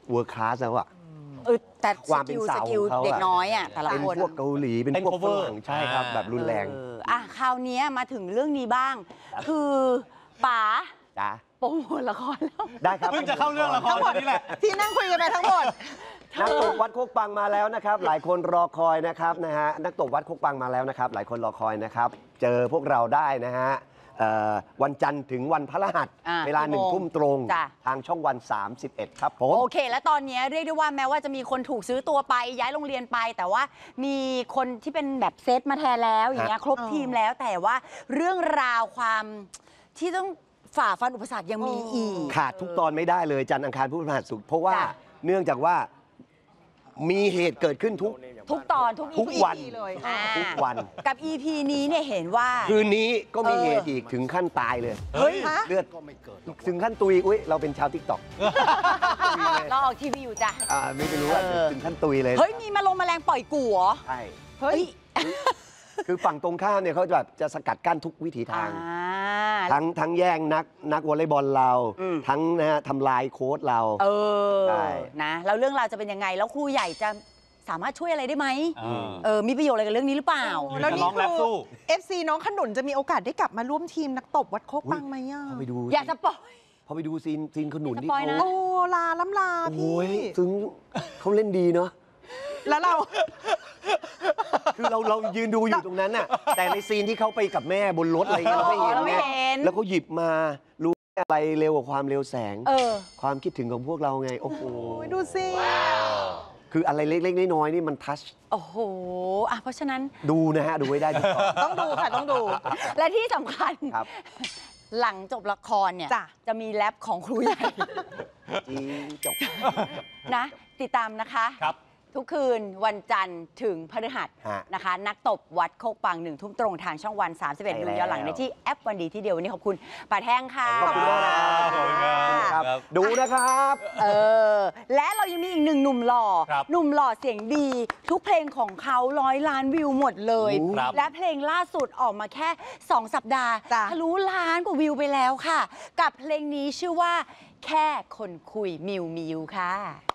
เวิร์คคลาสแล้วอะแต่ความเป็นสกิลเด็กน้อยอ่ะแต่ละคนเป็นพวกเกาหลีเป็นพวกฝรั่งใช่ครับแบบรุนแรงคราวนี้มาถึงเรื่องนี้บ้างคือป๋าโปรโมทละครแล้วได้ครับเพิ่งจะเข้าเรื่องละครนี่แหละที่นั่งคุยกันไปทั้งหมดนักตบวัดโคกปังมาแล้วนะครับหลายคนรอคอยนะครับนะฮะนักตบวัดโคกปังมาแล้วนะครับหลายคนรอคอยนะครับเจอพวกเราได้นะฮะวันจันทร์ถึงวันพฤหัสเวลา1 ทุ่มตรงทางช่องวัน31ครับผมโอเคแล้วตอนนี้เรียกได้ว่าแม้ว่าจะมีคนถูกซื้อตัวไปย้ายโรงเรียนไปแต่ว่ามีคนที่เป็นแบบเซตมาแทนแล้วอย่างเงี้ยครบทีมแล้วแต่ว่าเรื่องราวความที่ต้องฝ่าฟันอุปสรรคยังมีอีกขาดทุกตอนไม่ได้เลยจันทร์อังคารพุธพฤหัสศุกร์เพราะว่าเนื่องจากว่ามีเหตุเกิดขึ้นทุกตอนทุกวันเลยทุกวันกับ EP นี้เนี่ยเห็นว่าคืนนี้ก็มีเหตุอีกถึงขั้นตายเลยเฮ้ยเลือดถึงขั้นตุยอุ้ยเราเป็นชาวติ๊กต็อกเราออกทีวีอยู่จ้ะไม่รู้ว่าถึงขั้นตุยเลยเฮ้ยมีมาลงแมลงปล่อยกูเหรอใช่เฮ้ยคือฝั่งตรงข้ามเนี่ยเขาจะสกัดกั้นทุกวิถีทางทั้งแย่งนักวอลเลย์บอลเราทั้งนะฮะทำลายโค้ชเรานะแล้วเรื่องราวจะเป็นยังไงแล้วครูใหญ่จะสามารถช่วยอะไรได้ไหมมีประโยชน์อะไรกับเรื่องนี้หรือเปล่าแล้วนี่คือ FC น้องขนุนจะมีโอกาสได้กลับมาร่วมทีมนักตบวัดโคกปังไหมไปดูอย่าสปอยพอไปดูซีนขนุนที่เขาโอ้ลาล้ำลาพี่ซึ่งเขาเล่นดีเนาะแล้วเราคือเรายืนดูอยู่ตรงนั้นน่ะแต่ในซีนที่เขาไปกับแม่บนรถอะไรเงี้ยเราไม่เห็นไงแล้วเขาหยิบมารู้อะไรเร็วกว่าความเร็วแสงความคิดถึงของพวกเราไงโอ้โหดูสิคืออะไรเล็กๆน้อยๆนี่มันทัชโอ้โหเพราะฉะนั้นดูนะฮะดูไว้ได้ต้องดูค่ะต้องดูและที่สำคัญหลังจบละครเนี่ยจะมีแรปของครูใหญ่จบนะติดตามนะคะทุกคืนวันจันทร์ถึงพฤหัสนะคะนักตบวัดโคกปัง1 ทุ่มตรงทางช่องวัน31ดูย้อนหลังในที่แอปวันดีที่เดียววันนี้ขอบคุณป้าแท่งค่ะขอบคุณครับดูนะครับและเรายังมีอีก1 หนุ่มหล่อเสียงดีทุกเพลงของเขา100 ล้านวิวหมดเลยและเพลงล่าสุดออกมาแค่2 สัปดาห์ทะลุล้านกว่าวิวไปแล้วค่ะกับเพลงนี้ชื่อว่าแค่คนคุยมิวค่ะ